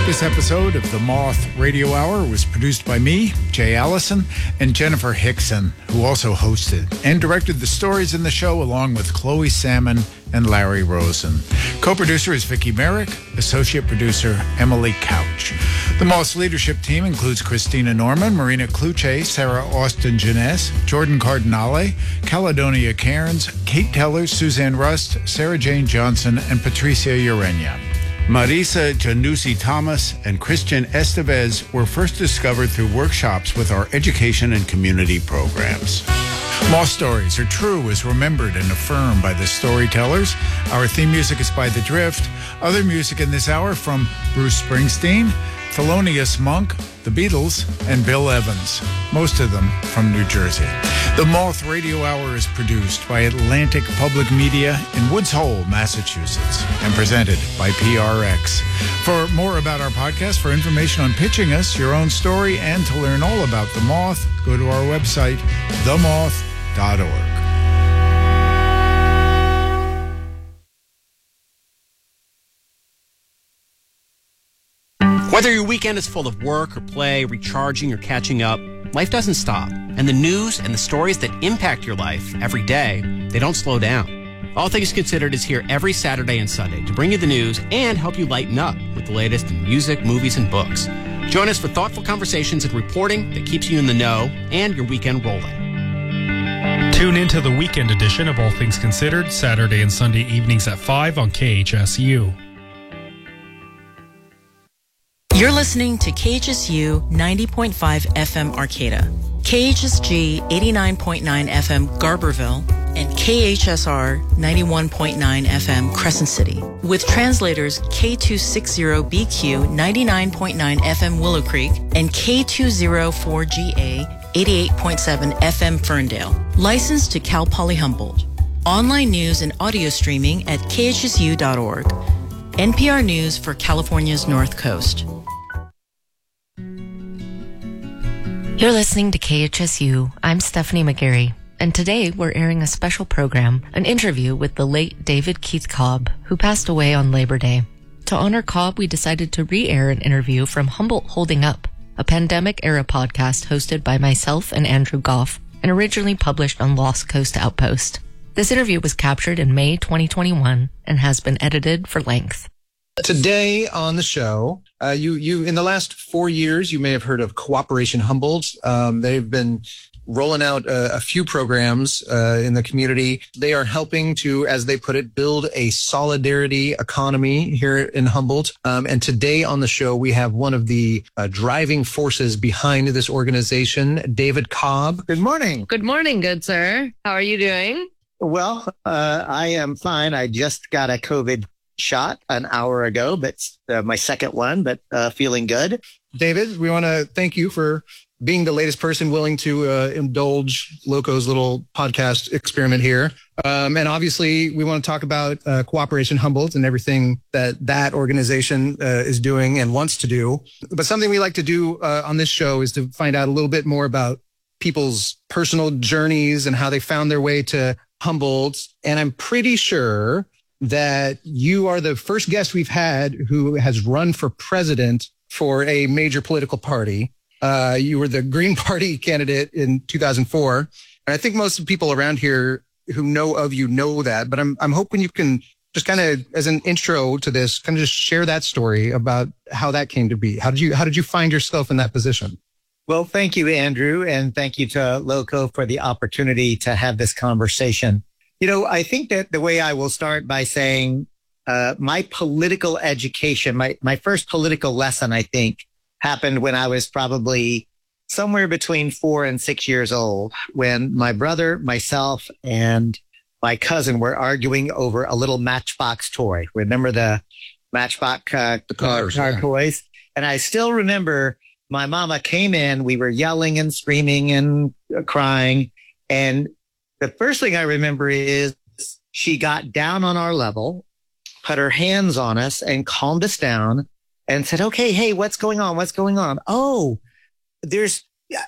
This episode of the Moth Radio Hour was produced by me, Jay Allison, and Jennifer Hickson, who also hosted and directed the stories in the show along with Chloe Salmon and Larry Rosen. Co-producer is Vicki Merrick, associate producer Emily Couch. The Moth's leadership team includes Christina Norman, Marina Cluche, Sarah Austin Jeunesse, Jordan Cardinale, Caledonia Cairns, Kate Teller, Suzanne Rust, Sarah Jane Johnson, and Patricia Urena. Marisa Jandusi Thomas and Christian Estevez were first discovered through workshops with our education and community programs. Moth stories are true as remembered and affirmed by the storytellers. Our theme music is by The Drift. Other music in this hour from Bruce Springsteen, Thelonious Monk, The Beatles, and Bill Evans, most of them from New Jersey. The Moth Radio Hour is produced by Atlantic Public Media in Woods Hole, Massachusetts, and presented by PRX. For more about our podcast, for information on pitching us your own story, and to learn all about The Moth, go to our website, themoth.org. Whether your weekend is full of work or play, recharging or catching up, life doesn't stop. And the news and the stories that impact your life every day, they don't slow down. All Things Considered is here every Saturday and Sunday to bring you the news and help you lighten up with the latest in music, movies, and books. Join us for thoughtful conversations and reporting that keeps you in the know and your weekend rolling. Tune into the weekend edition of All Things Considered, Saturday and Sunday evenings at 5 on KHSU. You're listening to KHSU 90.5 FM Arcata, KHSG 89.9 FM Garberville, and KHSR 91.9 FM Crescent City, with translators K260BQ 99.9 FM Willow Creek and K204GA 88.7 FM Ferndale, licensed to Cal Poly Humboldt. Online news and audio streaming at khsu.org. NPR News for California's North Coast. You're listening to KHSU. I'm Stephanie McGarry, and today we're airing a special program, an interview with the late David Keith Cobb, who passed away on Labor Day. To honor Cobb, we decided to re-air an interview from Humboldt Holding Up, a pandemic-era podcast hosted by myself and Andrew Goff, and originally published on Lost Coast Outpost. This interview was captured in May 2021 and has been edited for length. Today on the show, you in the last 4 years, you may have heard of Cooperation Humboldt. They've been rolling out a few programs in the community. They are helping to, as they put it, build a solidarity economy here in Humboldt. And today on the show, we have one of the driving forces behind this organization, David Cobb. Good morning. Good morning, good sir. How are you doing? Well, I am fine. I just got a COVID shot an hour ago, but my second one, but feeling good. David, we want to thank you for being the latest person willing to indulge Loco's little podcast experiment here. And obviously, we want to talk about Cooperation Humboldt and everything that organization is doing and wants to do. But something we like to do on this show is to find out a little bit more about people's personal journeys and how they found their way to Humboldt. And I'm pretty sure that you are the first guest we've had who has run for president for a major political party. You were the Green Party candidate in 2004. And I think most of the people around here who know of you know that, but I'm hoping you can just kind of, as an intro to this, kind of just share that story about how that came to be. How did you find yourself in that position? Well, thank you, Andrew. And thank you to Loco for the opportunity to have this conversation. You know, I think that the way I will start by saying my political education, my first political lesson, I think, happened when I was probably somewhere between 4 and 6 years old, when my brother, myself, and my cousin were arguing over a little Matchbox toy. Remember the Matchbox the car toys? And I still remember my mama came in. We were yelling and screaming and crying. And the first thing I remember is she got down on our level, put her hands on us and calmed us down and said, okay, hey, what's going on? What's going on? Oh, there's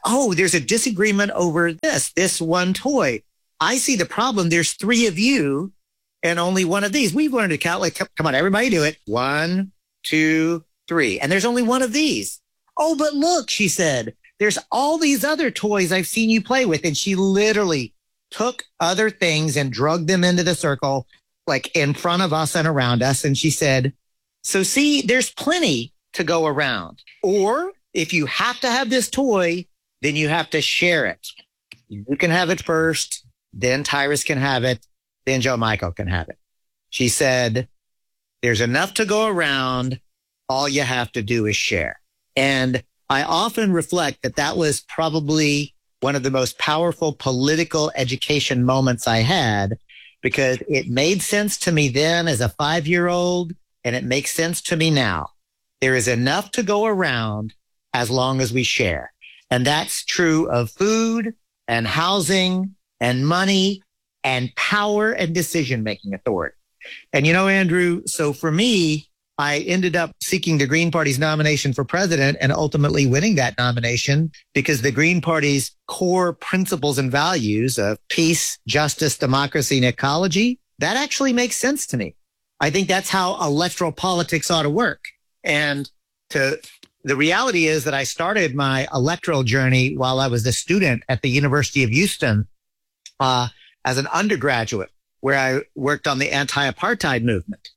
a disagreement over this one toy. I see the problem. There's 3 of you and only one of these. We've learned to count. Like, come on, everybody do it. 1, 2, 3. And there's only one of these. Oh, but look, she said, there's all these other toys I've seen you play with. And she literally took other things and drugged them into the circle, like in front of us and around us. And she said, so see, there's plenty to go around. Or if you have to have this toy, then you have to share it. You can have it first, then Tyrus can have it, then Joe Michael can have it. She said, there's enough to go around. All you have to do is share. And I often reflect that that was probably one of the most powerful political education moments I had, because it made sense to me then as a 5-year-old, and it makes sense to me now. There is enough to go around as long as we share. And that's true of food and housing and money and power and decision-making authority. And you know, Andrew, so for me, I ended up seeking the Green Party's nomination for president and ultimately winning that nomination because the Green Party's core principles and values of peace, justice, democracy, and ecology, that actually makes sense to me. I think that's how electoral politics ought to work. And the reality is that I started my electoral journey while I was a student at the University of Houston as an undergraduate, where I worked on the anti-apartheid movement.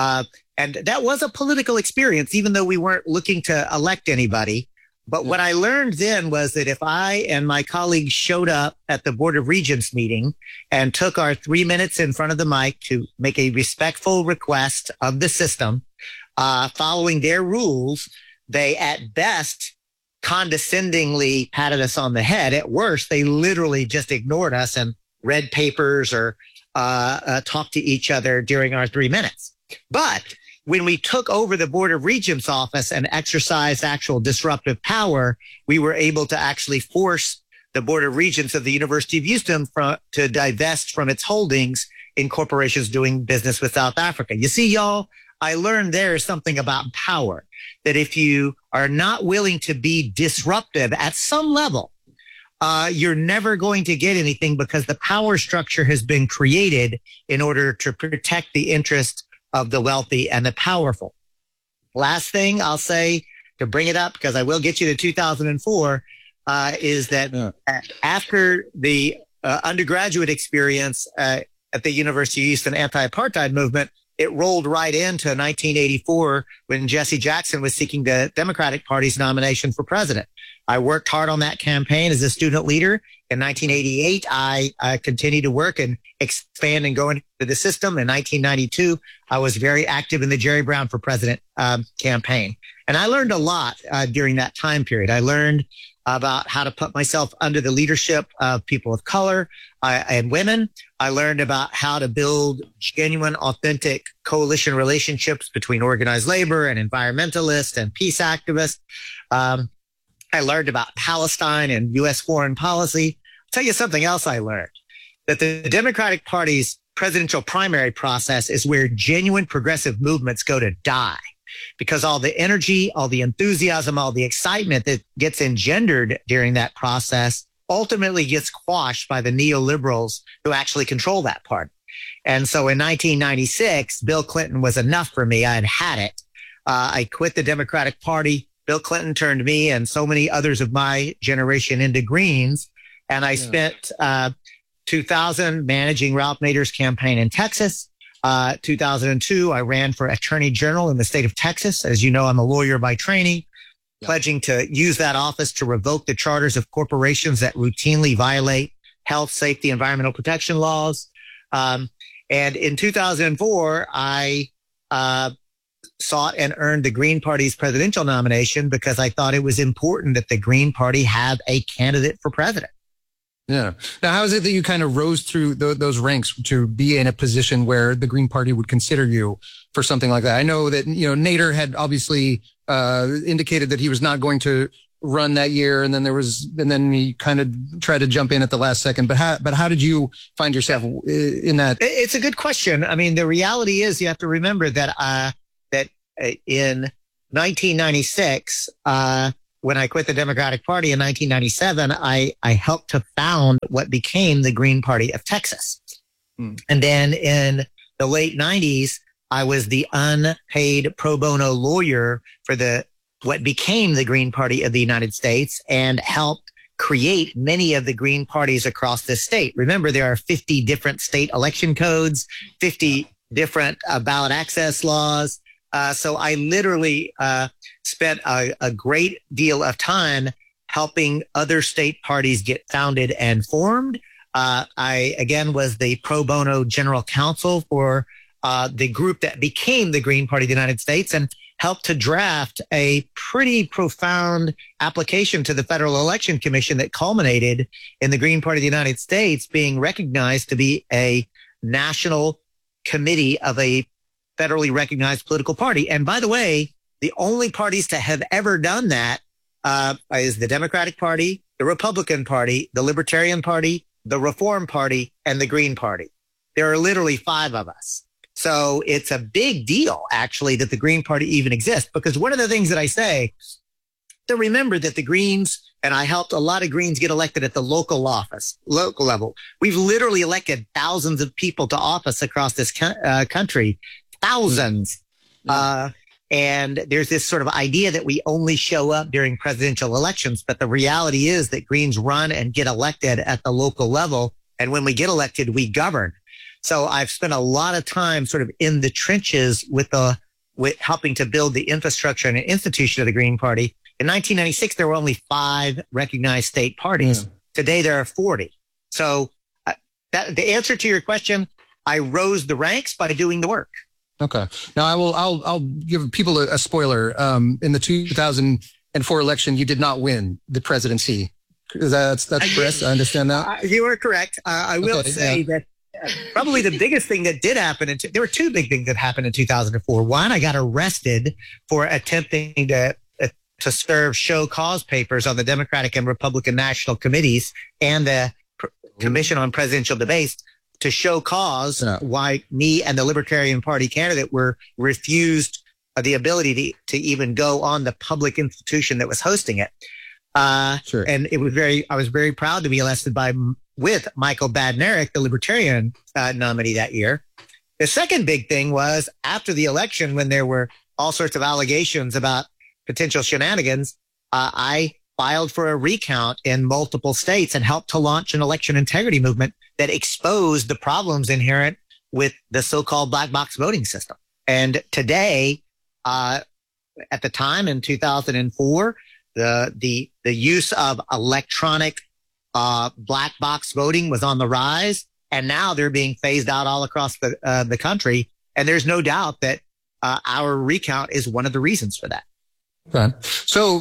And that was a political experience, even though we weren't looking to elect anybody. But what I learned then was that if I and my colleagues showed up at the Board of Regents meeting and took our 3 minutes in front of the mic to make a respectful request of the system, following their rules, they at best condescendingly patted us on the head. At worst, they literally just ignored us and read papers or talked to each other during our 3 minutes. But when we took over the Board of Regents office and exercised actual disruptive power, we were able to actually force the Board of Regents of the University of Houston to divest from its holdings in corporations doing business with South Africa. You see, y'all, I learned there is something about power, that if you are not willing to be disruptive at some level, you're never going to get anything, because the power structure has been created in order to protect the interest of the wealthy and the powerful. Last thing I'll say to bring it up, because I will get you to 2004, is that after the undergraduate experience at the University of Houston anti-apartheid movement, it rolled right into 1984 when Jesse Jackson was seeking the Democratic Party's nomination for president. I worked hard on that campaign as a student leader. In 1988, I continued to work and expand and go into the system. In 1992, I was very active in the Jerry Brown for President campaign. And I learned a lot during that time period. I learned about how to put myself under the leadership of people of color and women. I learned about how to build genuine, authentic coalition relationships between organized labor and environmentalists and peace activists. I learned about Palestine and U.S. foreign policy. I'll tell you something else I learned, that the Democratic Party's presidential primary process is where genuine progressive movements go to die, because all the energy, all the enthusiasm, all the excitement that gets engendered during that process ultimately gets quashed by the neoliberals who actually control that party. And so in 1996, Bill Clinton was enough for me. I had had it. I quit the Democratic Party. Bill Clinton turned me and so many others of my generation into Greens. And I spent 2000 managing Ralph Nader's campaign in Texas. 2002, I ran for Attorney General in the state of Texas. As you know, I'm a lawyer by training, pledging to use that office to revoke the charters of corporations that routinely violate health, safety, environmental protection laws. And in 2004, I sought and earned the Green Party's presidential nomination because I thought it was important that the Green Party have a candidate for president. Yeah. Now, how is it that you kind of rose through those ranks to be in a position where the Green Party would consider you for something like that? I know that, Nader had obviously indicated that he was not going to run that year, and then he kind of tried to jump in at the last second. But how did you find yourself in that? It's a good question. I mean, the reality is you have to remember that in 1996, when I quit the Democratic Party in 1997, I helped to found what became the Green Party of Texas. And then in the late 90s, I was the unpaid pro bono lawyer for what became the Green Party of the United States and helped create many of the Green parties across this state. Remember, there are 50 different state election codes, 50 different ballot access laws. So I literally spent a great deal of time helping other state parties get founded and formed. I, again, was the pro bono general counsel for the group that became the Green Party of the United States and helped to draft a pretty profound application to the Federal Election Commission that culminated in the Green Party of the United States being recognized to be a national committee of a federally recognized political party. And by the way, the only parties to have ever done that is the Democratic Party, the Republican Party, the Libertarian Party, the Reform Party, and the Green Party. There are literally 5 of us. So it's a big deal, actually, that the Green Party even exists, because one of the things that I say to remember that the Greens, and I helped a lot of Greens get elected at the local level. We've literally elected thousands of people to office across this country, thousands. And there's this sort of idea that we only show up during presidential elections. But the reality is that Greens run and get elected at the local level. And when we get elected, we govern. So I've spent a lot of time sort of in the trenches with helping to build the infrastructure and an institution of the Green Party. In 1996, there were only 5 recognized state parties. Yeah. Today, there are 40. So the answer to your question, I rose the ranks by doing the work. Okay. Now I'll give people a spoiler. In the 2004 election, you did not win the presidency. That's correct. I understand that. You are correct. I will say that probably the biggest thing that did happen, there were 2 big things that happened in 2004. One, I got arrested for attempting to serve show cause papers on the Democratic and Republican national committees and the Commission on Presidential Debates to show cause why me and the Libertarian Party candidate were refused the ability to even go on the public institution that was hosting it. Sure. And I was very proud to be elected with Michael Badnarik, the Libertarian nominee that year. The second big thing was after the election, when there were all sorts of allegations about potential shenanigans, I filed for a recount in multiple states and helped to launch an election integrity movement that exposed the problems inherent with the so-called black box voting system. And today, at the time in 2004, the use of electronic black box voting was on the rise, and now they're being phased out all across the country. And there's no doubt that our recount is one of the reasons for that. Okay. So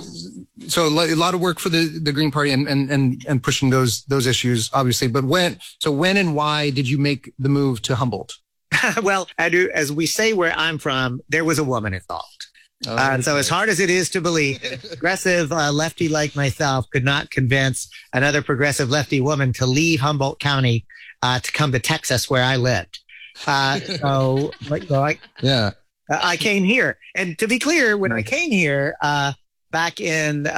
a lot of work for the Green Party and pushing those issues, obviously. But when and why did you make the move to Humboldt? Well, Andrew, as we say where I'm from, there was a woman involved. So as hard as it is to believe, progressive lefty like myself could not convince another progressive lefty woman to leave Humboldt County to come to Texas, where I lived. I came here. And to be clear, when I came here back in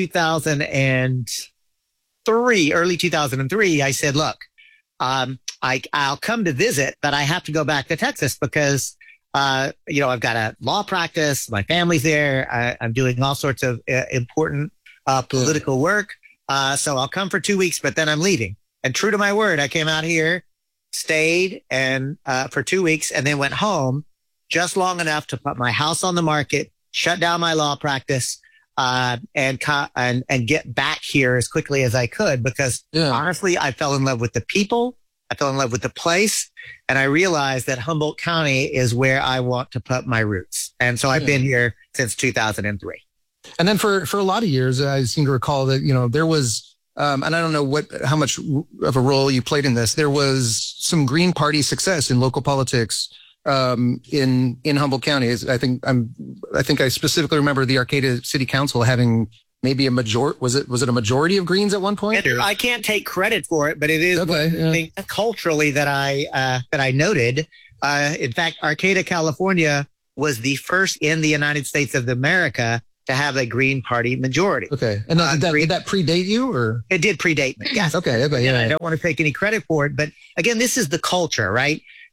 2003, early 2003, I said, look, I'll come to visit, but I have to go back to Texas because I've got a law practice. My family's there. I'm doing all sorts of important political work. So I'll come for 2 weeks, but then I'm leaving. And true to my word, I came out here, stayed and for 2 weeks, and then went home just long enough to put my house on the market, shut down my law practice, and get back here as quickly as I could. Because honestly, I fell in love with the people. I fell in love with the place, and I realized that Humboldt County is where I want to put my roots. And so I've been here since 2003. And then for a lot of years, I seem to recall that, there was, and I don't know how much of a role you played in this. There was some Green Party success in local politics, in Humboldt County. I think I specifically remember the Arcata City Council having maybe a majority. Was it a majority of Greens at one point? I can't take credit for it, but it is something culturally that I noted. In fact, Arcata, California was the first in the United States of America to have a Green Party majority. Okay. And did that predate you, or? It did predate me. Yes. Okay. Yeah. I don't want to take any credit for it, but again, this is the culture, right?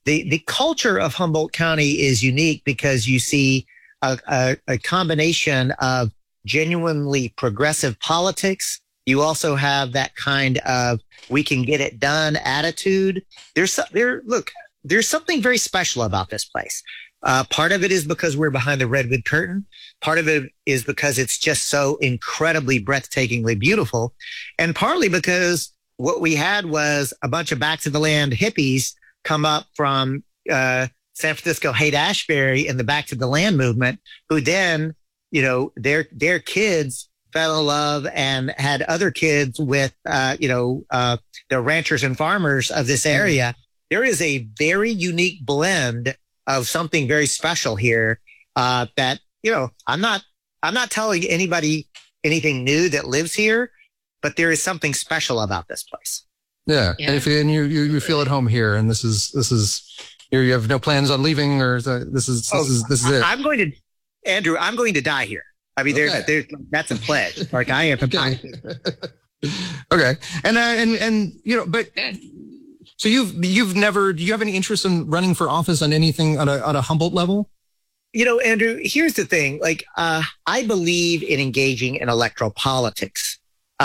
the culture of Humboldt County is unique because you see a combination of genuinely progressive politics. You also have that kind of we can get it done attitude. There's something very special about this place. Part of it is because we're behind the redwood curtain. Part of it is because it's just so incredibly breathtakingly beautiful. And partly because what we had was a bunch of back to the land hippies come up from San Francisco Haight-Ashbury in the Back to the Land movement, who then, their kids fell in love and had other kids with, the ranchers and farmers of this area. There is a very unique blend of something very special here that, I'm not telling anybody anything new that lives here, but there is something special about this place. Yeah. And you feel at home here, and this is you have no plans on leaving, or this is it. I'm going to die here. I mean, there's that's a pledge. Like I am. Okay. Okay. But so you've never, do you have any interest in running for office on anything on a Humboldt level? Andrew, here's the thing. Like, I believe in engaging in electoral politics.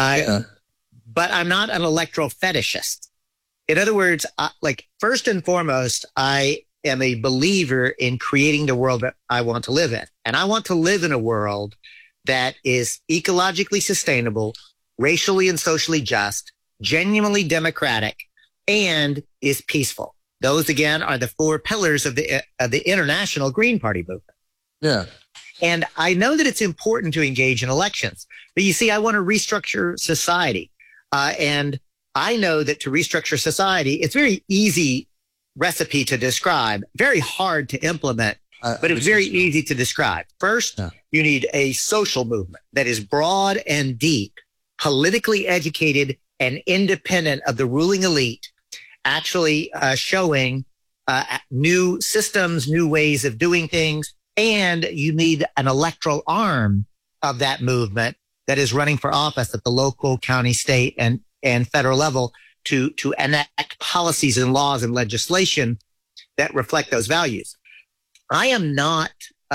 But I'm not an electoral fetishist. In other words, first and foremost, I am a believer in creating the world that I want to live in. And I want to live in a world that is ecologically sustainable, racially and socially just, genuinely democratic, and is peaceful. Those, again, are the four pillars of the International Green Party movement. Yeah. And I know that it's important to engage in elections. But you see, I want to restructure society. And I know that to restructure society, it's very easy recipe to describe, very hard to implement, but it's very easy to describe. First, you need a social movement that is broad and deep, politically educated and independent of the ruling elite, actually showing new systems, new ways of doing things. And you need an electoral arm of that movement that is running for office at the local, county, state, and federal level to enact policies and laws and legislation that reflect those values. I am not,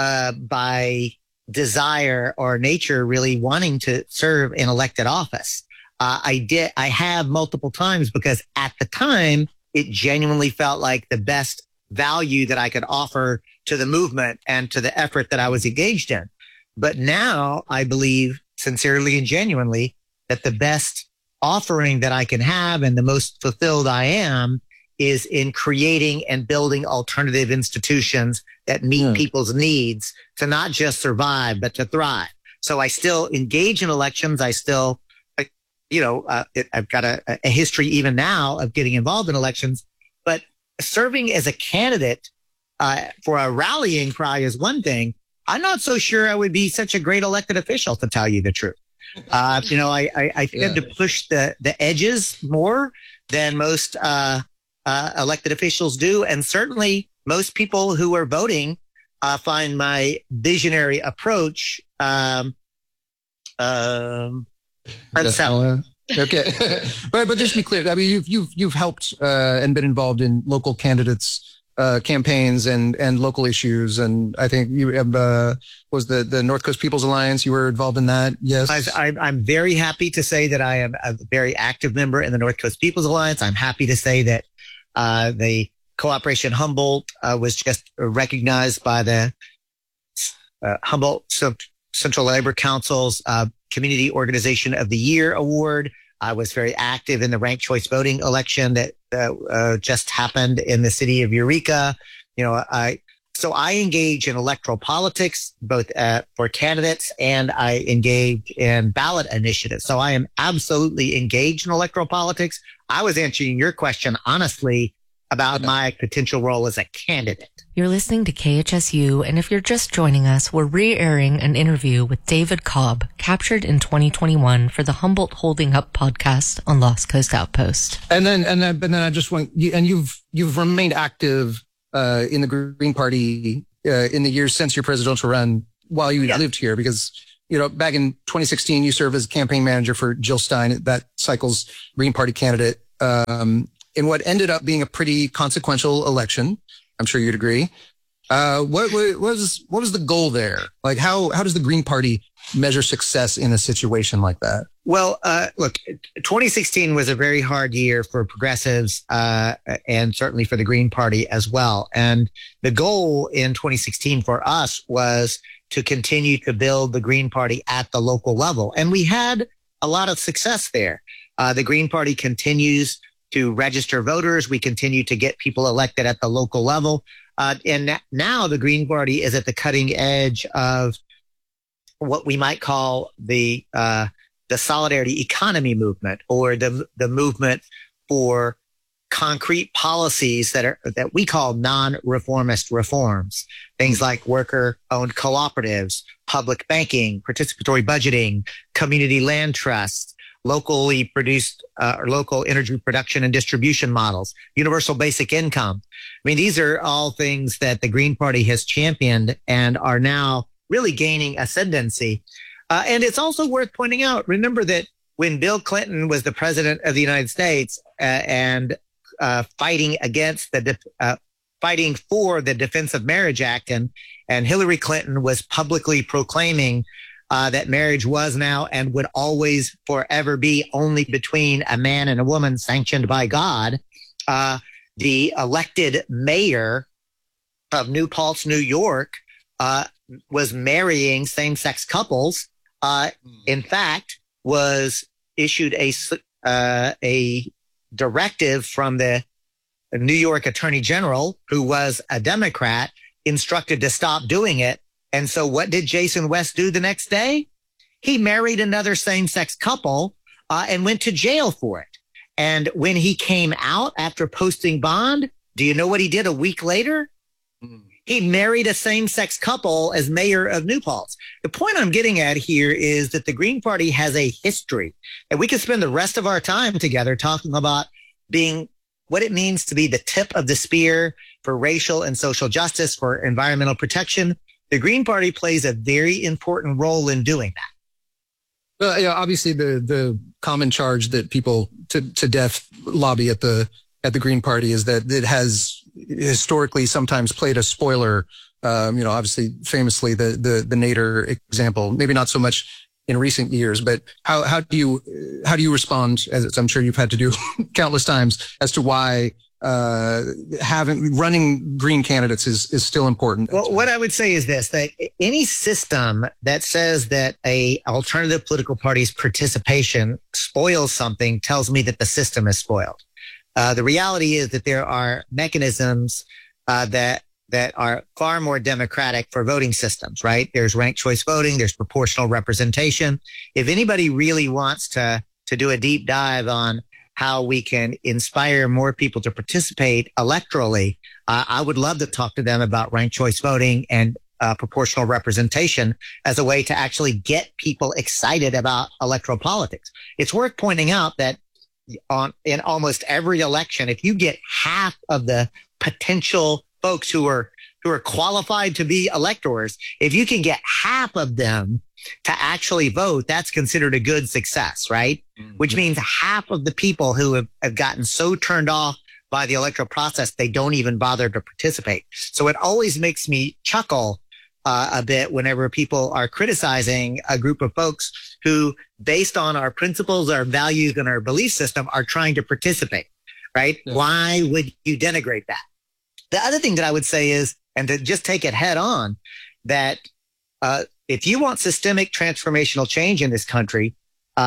by desire or nature, really wanting to serve in elected office. I have multiple times because at the time, it genuinely felt like the best value that I could offer to the movement and to the effort that I was engaged in. But now I believe sincerely and genuinely that the best offering that I can have and the most fulfilled I am is in creating and building alternative institutions that meet people's needs to not just survive, but to thrive. So I still engage in elections. I still, I've got a history even now of getting involved in elections, but serving as a candidate for a rallying cry is one thing. I'm not so sure I would be such a great elected official, to tell you the truth. I tend to push the edges more than most elected officials do. And certainly most people who are voting find my visionary approach unsettling. Okay. but just to be clear, I mean, you've helped and been involved in local candidates campaigns and local issues, and I think you was the North Coast People's Alliance. You were involved in that, yes? I'm very happy to say that I am a very active member in the North Coast People's Alliance. I'm happy to say that the Cooperation Humboldt was just recognized by the Humboldt Central Labor Council's Community Organization of the Year Award. I was very active in the ranked choice voting election that just happened in the city of Eureka. So I engage in electoral politics, both for candidates, and I engage in ballot initiatives. So I am absolutely engaged in electoral politics. I was answering your question honestly about my potential role as a candidate. You're listening to KHSU, and if you're just joining us, we're re-airing an interview with David Cobb, captured in 2021 for the Humboldt Holding Up podcast on Lost Coast Outpost. And then I just want, and you've remained active in the Green Party in the years since your presidential run while you lived here, because back in 2016 you served as campaign manager for Jill Stein, that cycle's Green Party candidate. in what ended up being a pretty consequential election. I'm sure you'd agree. What was the goal there? Like, how does the Green Party measure success in a situation like that? Well, look, 2016 was a very hard year for progressives, and certainly for the Green Party as well. And the goal in 2016 for us was to continue to build the Green Party at the local level. And we had a lot of success there. The Green Party continues to register voters. We continue to get people elected at the local level. And now the Green Party is at the cutting edge of what we might call the solidarity economy movement, or the movement for concrete policies that we call non-reformist reforms. Things like worker-owned cooperatives, public banking, participatory budgeting, community land trusts, locally produced or local energy production and distribution models, universal basic income. I mean, these are all things that the Green Party has championed and are now really gaining ascendancy. And it's also worth pointing out, remember that when Bill Clinton was the president of the United States and fighting for the Defense of Marriage Act, and Hillary Clinton was publicly proclaiming that marriage was now and would always forever be only between a man and a woman sanctioned by God, the elected mayor of New Paltz, New York, was marrying same-sex couples. In fact, was issued a directive from the New York Attorney General, who was a Democrat, instructed to stop doing it. And so what did Jason West do the next day? He married another same-sex couple and went to jail for it. And when he came out after posting bond, do you know what he did a week later? He married a same-sex couple as mayor of New Paltz. The point I'm getting at here is that the Green Party has a history, and we could spend the rest of our time together talking about being what it means to be the tip of the spear for racial and social justice, for environmental protection. The Green Party plays a very important role in doing that. Yeah, obviously the common charge that people to death lobby at the Green Party is that it has historically sometimes played a spoiler. Obviously, famously the Nader example. Maybe not so much in recent years, but how do you respond, as I'm sure you've had to do countless times, as to why running green candidates is still important? Well, what I would say is this: that any system that says that a alternative political party's participation spoils something tells me that the system is spoiled. The reality is that there are mechanisms that are far more democratic for voting systems, right? There's ranked choice voting, there's proportional representation. If anybody really wants to do a deep dive on how we can inspire more people to participate electorally, I would love to talk to them about ranked choice voting and proportional representation as a way to actually get people excited about electoral politics. It's worth pointing out that in almost every election, if you get half of the potential folks who are qualified to be electors, if you can get half of them to actually vote, that's considered a good success, right? Mm-hmm. Which means half of the people who have gotten so turned off by the electoral process, they don't even bother to participate. So it always makes me chuckle a bit whenever people are criticizing a group of folks who, based on our principles, our values, and our belief system, are trying to participate, right? Yeah. Why would you denigrate that? The other thing that I would say is, and to just take it head on, that if you want systemic transformational change in this country,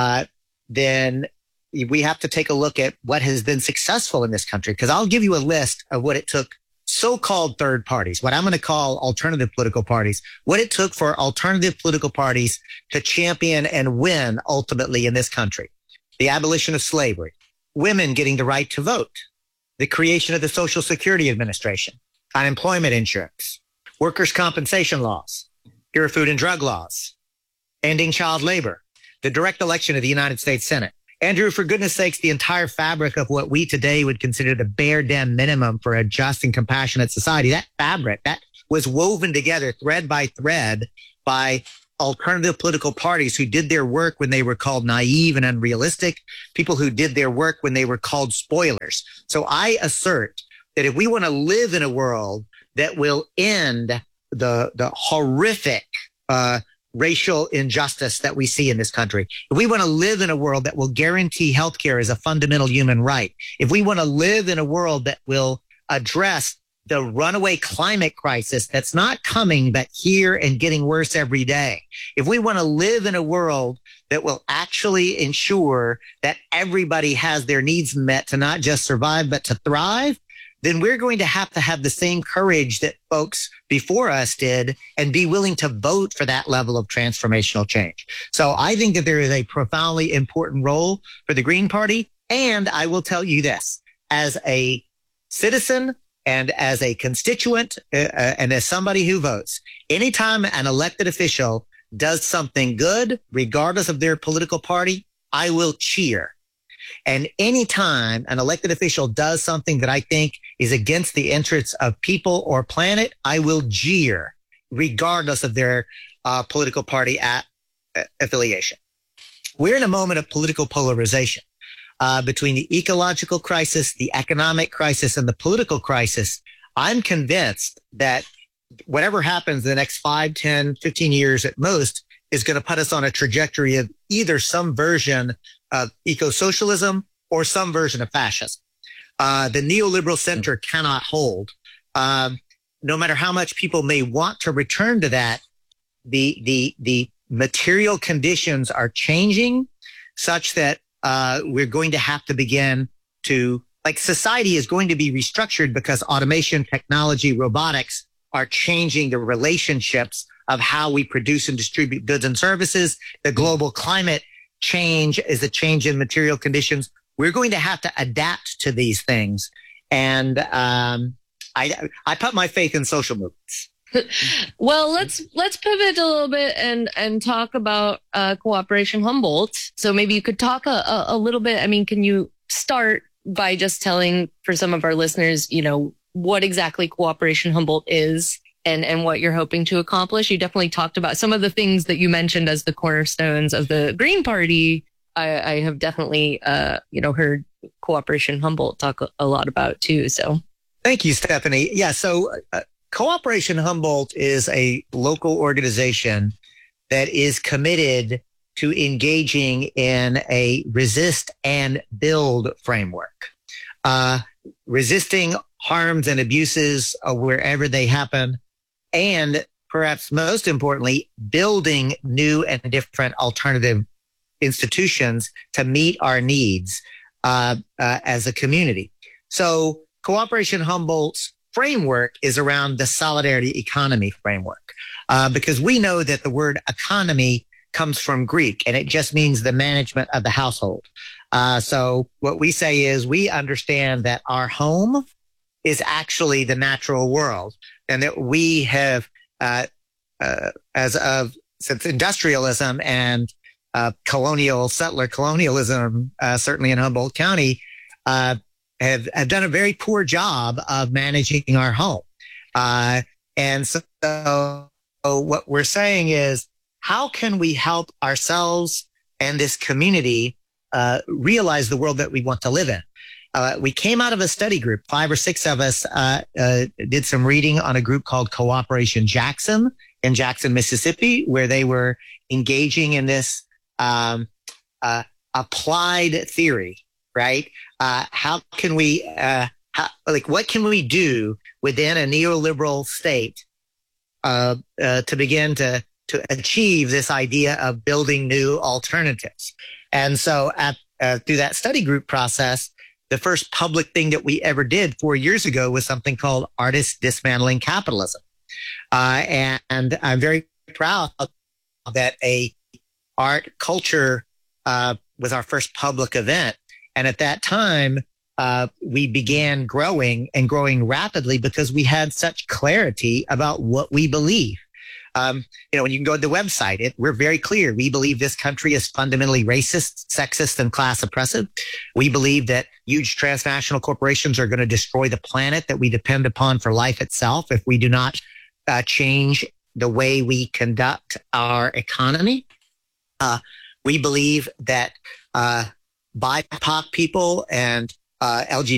then we have to take a look at what has been successful in this country. Because I'll give you a list of what it took so-called third parties, what I'm going to call alternative political parties, what it took for alternative political parties to champion and win ultimately in this country. The abolition of slavery, women getting the right to vote, the creation of the Social Security Administration, unemployment insurance, workers' compensation laws, pure food and drug laws, ending child labor, the direct election of the United States Senate. Andrew, for goodness sakes, the entire fabric of what we today would consider the bare damn minimum for a just and compassionate society, that fabric, that was woven together thread by thread by alternative political parties who did their work when they were called naive and unrealistic, people who did their work when they were called spoilers. So I assert that if we want to live in a world that will end the horrific racial injustice that we see in this country, if we want to live in a world that will guarantee healthcare as a fundamental human right, if we want to live in a world that will address the runaway climate crisis that's not coming, but here and getting worse every day. If we want to live in a world that will actually ensure that everybody has their needs met to not just survive, but to thrive, then we're going to have the same courage that folks before us did and be willing to vote for that level of transformational change. So I think that there is a profoundly important role for the Green Party. And I will tell you this, as a citizen and as a constituent and as somebody who votes, anytime an elected official does something good, regardless of their political party, I will cheer. And anytime an elected official does something that I think is against the interests of people or planet, I will jeer, regardless of their political party affiliation. We're in a moment of political polarization. Between the ecological crisis, the economic crisis, and the political crisis, I'm convinced that whatever happens in the next 5, 10, 15 years at most is going to put us on a trajectory of either some version of eco-socialism or some version of fascism. The neoliberal center cannot hold. No matter how much people may want to return to that, the material conditions are changing such that we're going to have to begin to, like, society is going to be restructured because automation, technology, robotics are changing the relationships of how we produce and distribute goods and services. The global climate change is a change in material conditions. We're going to have to adapt to these things. And I put my faith in social movements. Well, let's pivot a little bit and talk about Cooperation Humboldt. So maybe you could talk a little bit. I mean, can you start by just telling, for some of our listeners, what exactly Cooperation Humboldt is and what you're hoping to accomplish? You definitely talked about some of the things that you mentioned as the cornerstones of the Green Party. I have definitely heard Cooperation Humboldt talk a lot about too. So thank you, Stephanie. Yeah. So Cooperation Humboldt is a local organization that is committed to engaging in a resist and build framework, resisting harms and abuses wherever they happen, and perhaps most importantly, building new and different alternative institutions to meet our needs as a community. So Cooperation Humboldt's framework is around the solidarity economy framework, because we know that the word economy comes from Greek and it just means the management of the household. So what we say is we understand that our home is actually the natural world, and that we have, since industrialism and settler colonialism, certainly in Humboldt County, have done a very poor job of managing our home. And so what we're saying is, how can we help ourselves and this community realize the world that we want to live in? We came out of a study group. 5 or 6 of us did some reading on a group called Cooperation Jackson in Jackson, Mississippi, where they were engaging in this applied theory, right? How can we, what can we do within a neoliberal state to begin to achieve this idea of building new alternatives? And so through that study group process, the first public thing that we ever did 4 years ago was something called Artists Dismantling Capitalism. And I'm very proud that a art culture was our first public event. And at that time, we began growing rapidly because we had such clarity about what we believe. When you can go to the website, we're very clear. We believe this country is fundamentally racist, sexist, and class oppressive. We believe that huge transnational corporations are going to destroy the planet that we depend upon for life itself if we do not change the way we conduct our economy. We believe that BIPOC people and LGBT